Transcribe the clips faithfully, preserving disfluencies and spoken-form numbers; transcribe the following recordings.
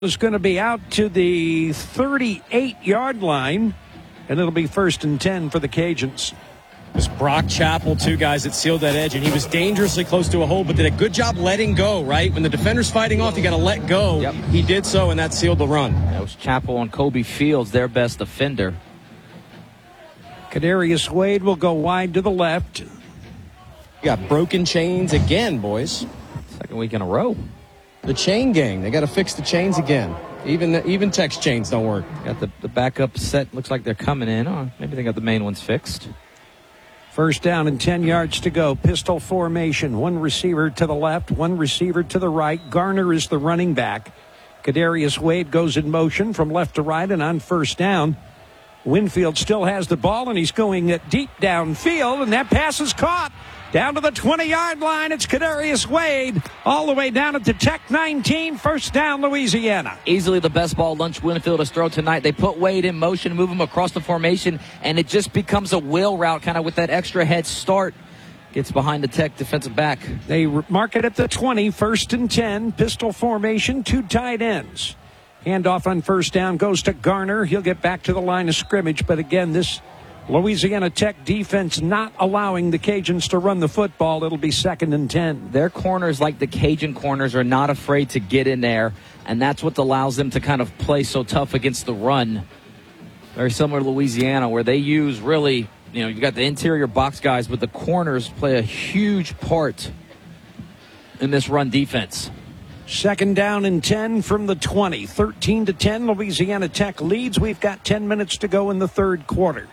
is going to be out to the thirty-eight-yard line, and it'll be first and ten for the Cajuns. It was Brock Chappell, two guys that sealed that edge, and he was dangerously close to a hole, but did a good job letting go, right? When the defender's fighting off, you got to let go. Yep. He did so, and that sealed the run. That was Chappell and Kobe Fields, their best defender. Kadarius Wade will go wide to the left. You got broken chains again, boys. Second week in a row. The chain gang, they got to fix the chains again. Even even text chains don't work. Got the, the backup set. Looks like they're coming in. Oh, maybe they got the main ones fixed. First down and ten yards to go. Pistol formation. One receiver to the left, one receiver to the right. Garner is the running back. Kadarius Wade goes in motion from left to right, and on first down, Winfield still has the ball, and he's going deep downfield, and that pass is caught. Down to the twenty-yard line, it's Kadarius Wade. All the way down at the Tech nineteen. First down, Louisiana. Easily the best ball Lunch Winfield has thrown tonight. They put Wade in motion, move him across the formation, and it just becomes a wheel route, kind of with that extra head start. Gets behind the Tech defensive back. They mark it at the twenty, first and ten. Pistol formation, two tight ends. Handoff on first down goes to Garner. He'll get back to the line of scrimmage, but again, this Louisiana Tech defense not allowing the Cajuns to run the football. It'll be second and ten. Their corners, like the Cajun corners, are not afraid to get in there, and that's what allows them to kind of play so tough against the run. Very similar to Louisiana, where they use really, you know, you got the interior box guys, but the corners play a huge part in this run defense. Second down and ten from the twenty. thirteen to ten, Louisiana Tech leads. We've got ten minutes to go in the third quarter.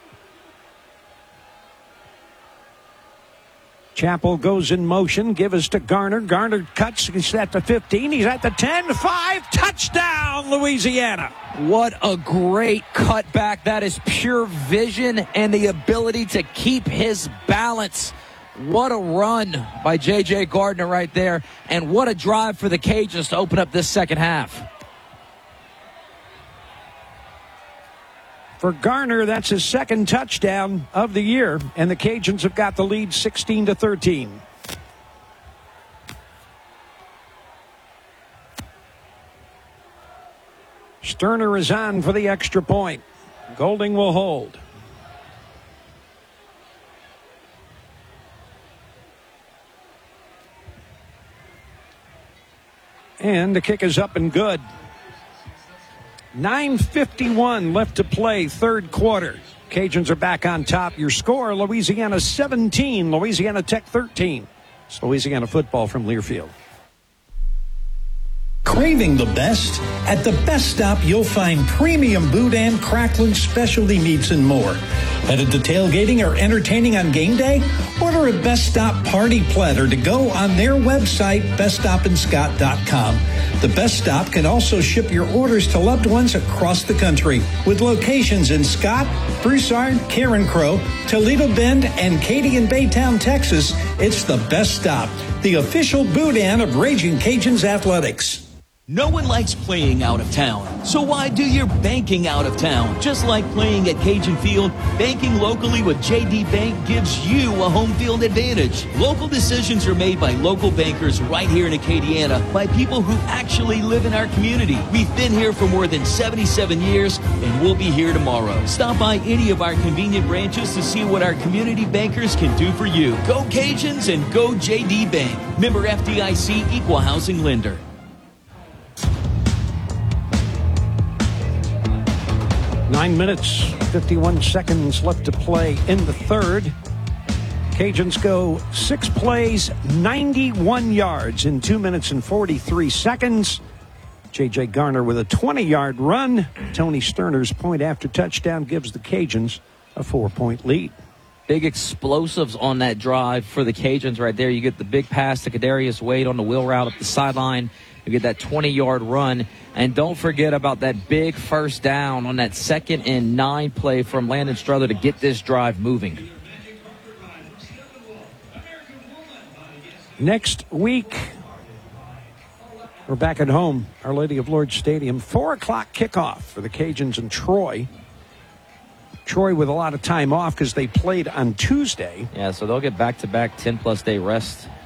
Chappell goes in motion. Give us to Garner. Garner cuts. He's at the fifteen. He's at the ten. five. Touchdown, Louisiana. What a great cutback. That is pure vision and the ability to keep his balance. What a run by J J Gardner right there. And what a drive for the Cajuns to open up this second half. For Garner, that's his second touchdown of the year, and the Cajuns have got the lead sixteen to thirteen. Sterner is on for the extra point. Golding will hold. And the kick is up and good. nine fifty-one left to play, third quarter. Cajuns are back on top. Your score, Louisiana seventeen, Louisiana Tech thirteen. It's Louisiana football from Learfield. Craving the best? At the Best Stop, you'll find premium boudin, crackling specialty meats, and more. Headed to tailgating or entertaining on game day? Order a Best Stop party platter to go on their website, best stop and scott dot com. The Best Stop can also ship your orders to loved ones across the country. With locations in Scott, Broussard, Karen Crow, Toledo Bend, and Katy and Baytown, Texas, it's the Best Stop, the official boudin of Raging Cajuns Athletics. No one likes playing out of town, so why do your banking out of town? Just like playing at Cajun Field, banking locally with J D Bank gives you a home field advantage. Local decisions are made by local bankers right here in Acadiana by people who actually live in our community. We've been here for more than seventy-seven years, and we'll be here tomorrow. Stop by any of our convenient branches to see what our community bankers can do for you. Go Cajuns and go J D Bank. Member F D I C, Equal Housing Lender. Nine minutes, fifty-one seconds left to play in the third. Cajuns go six plays, ninety-one yards in two minutes and forty-three seconds. J J Garner with a twenty-yard run. Tony Sterner's point after touchdown gives the Cajuns a four-point lead. Big explosives on that drive for the Cajuns right there. You get the big pass to Kadarius Wade on the wheel route up the sideline. You get that twenty-yard run. And don't forget about that big first down on that second and nine play from Landon Strother to get this drive moving. Next week, we're back at home, Our Lady of Lourdes Stadium. Four o'clock kickoff for the Cajuns in Troy. Troy with a lot of time off because they played on Tuesday. Yeah, so they'll get back-to-back ten-plus day rest